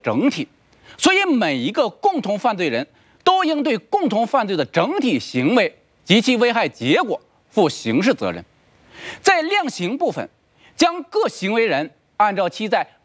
整体，所以每一个共同犯罪人都应对共同犯罪的整体行为及其危害结果负刑事责任。在量刑部分，将各行为人按照其在